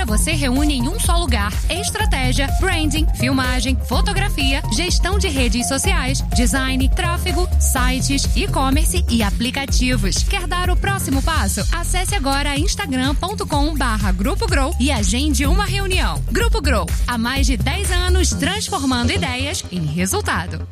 você reúne em um só lugar estratégia, branding, filmagem, fotografia, gestão de redes sociais, design, tráfego, sites, e-commerce e aplicativos. Quer dar o próximo passo? Acesse agora instagram.com/Grupo Grow e agende uma reunião. Grupo Grow, há mais de 10 anos transformando ideias em resultado.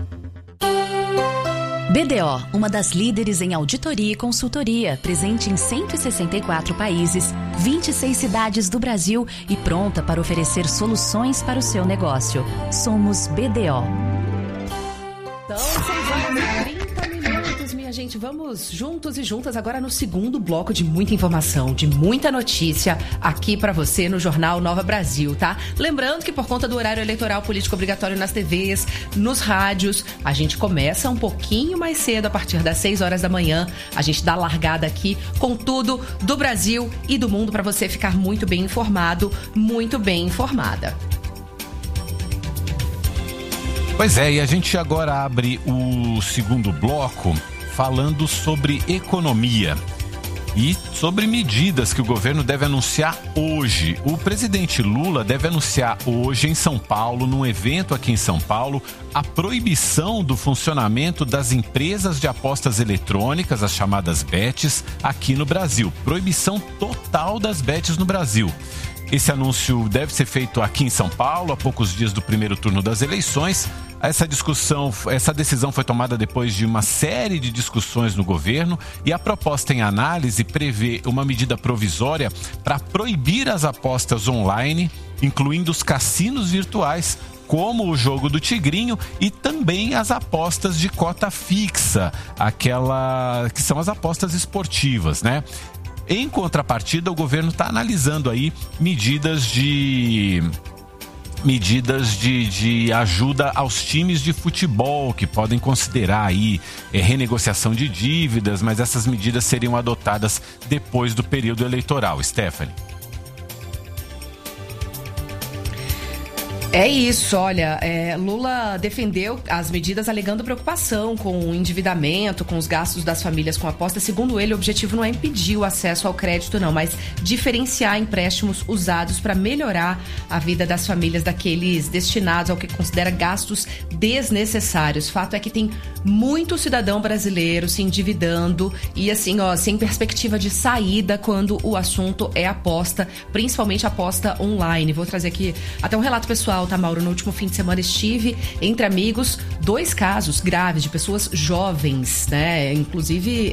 BDO, uma das líderes em auditoria e consultoria, presente em 164 países, 26 cidades do Brasil e pronta para oferecer soluções para o seu negócio. Somos BDO. Então, 6h30, minha gente. Vamos juntos e juntas agora no segundo bloco de muita informação, de muita notícia aqui pra você no Jornal Nova Brasil, tá? Lembrando que por conta do horário eleitoral político obrigatório nas TVs, nos rádios, a gente começa um pouquinho mais cedo, a partir das 6 horas da manhã. A gente dá largada aqui com tudo do Brasil e do mundo pra você ficar muito bem informado, muito bem informada. Pois é, e a gente agora abre o segundo bloco falando sobre economia e sobre medidas que o governo deve anunciar hoje. O presidente Lula deve anunciar hoje em São Paulo, num evento aqui em São Paulo, a proibição do funcionamento das empresas de apostas eletrônicas, as chamadas bets, aqui no Brasil. Proibição total das bets no Brasil. Esse anúncio deve ser feito aqui em São Paulo, a poucos dias do primeiro turno das eleições. Essa decisão foi tomada depois de uma série de discussões no governo e a proposta em análise prevê uma medida provisória para proibir as apostas online, incluindo os cassinos virtuais, como o jogo do Tigrinho e também as apostas de cota fixa, que são as apostas esportivas, né? Em contrapartida, o governo está analisando aí medidas de ajuda aos times de futebol, que podem considerar aí renegociação de dívidas, mas essas medidas seriam adotadas depois do período eleitoral. Stephanie. É isso, olha, Lula defendeu as medidas alegando preocupação com o endividamento, com os gastos das famílias com apostas. Segundo ele, o objetivo não é impedir o acesso ao crédito, não, mas diferenciar empréstimos usados para melhorar a vida das famílias daqueles destinados ao que considera gastos desnecessários. Fato é que tem muito cidadão brasileiro se endividando e assim, sem perspectiva de saída quando o assunto é aposta, principalmente aposta online. Vou trazer aqui até um relato pessoal, tá, Mauro? No último fim de semana estive entre amigos 2 casos graves de pessoas jovens, né? Inclusive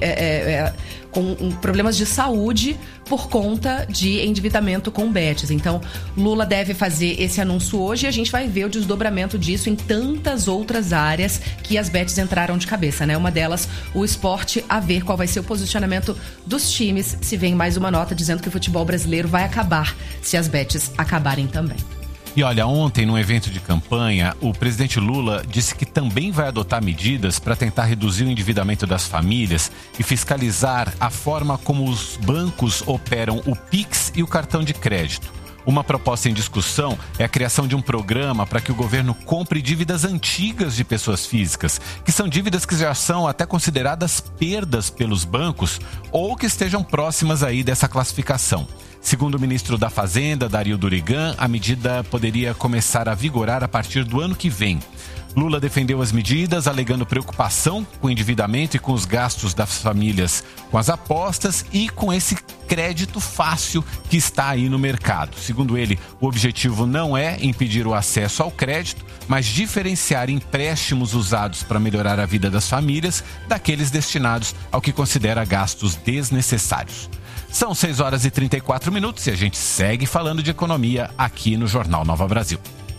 com problemas de saúde por conta de endividamento com bets. Então, Lula deve fazer esse anúncio hoje e a gente vai ver o desdobramento disso em tantas outras áreas que as bets entraram de cabeça, né? Uma delas, o esporte, a ver qual vai ser o posicionamento dos times, se vem mais uma nota dizendo que o futebol brasileiro vai acabar se as bets acabarem também. E olha, ontem, num evento de campanha, o presidente Lula disse que também vai adotar medidas para tentar reduzir o endividamento das famílias e fiscalizar a forma como os bancos operam o Pix e o cartão de crédito. Uma proposta em discussão é a criação de um programa para que o governo compre dívidas antigas de pessoas físicas, que são dívidas que já são até consideradas perdas pelos bancos ou que estejam próximas aí dessa classificação. Segundo o ministro da Fazenda, Dario Durigan, a medida poderia começar a vigorar a partir do ano que vem. Lula defendeu as medidas, alegando preocupação com o endividamento e com os gastos das famílias com as apostas e com esse crédito fácil que está aí no mercado. Segundo ele, o objetivo não é impedir o acesso ao crédito, mas diferenciar empréstimos usados para melhorar a vida das famílias daqueles destinados ao que considera gastos desnecessários. São 6h34 e a gente segue falando de economia aqui no Jornal Nova Brasil.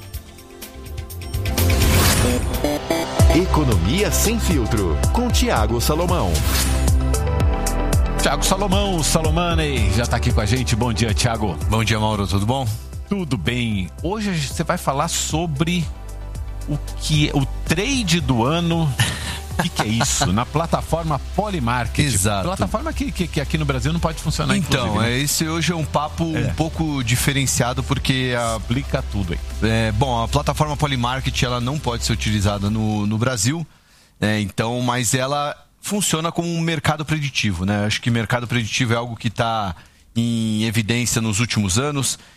Economia Sem Filtro, com Thiago Salomão. Thiago Salomão, o Salomane, já está aqui com a gente. Bom dia, Thiago. Bom dia, Mauro. Tudo bom? Tudo bem. Hoje você vai falar sobre o trade do ano. O que é isso? Na plataforma Polymarket. Exato. Plataforma que aqui no Brasil não pode funcionar, então, né? Esse hoje é um papo um pouco diferenciado, porque explica tudo aí. Bom, a plataforma Polymarket, ela não pode ser utilizada no Brasil, então, mas ela funciona como um mercado preditivo, né? Acho que mercado preditivo é algo que está em evidência nos últimos anos.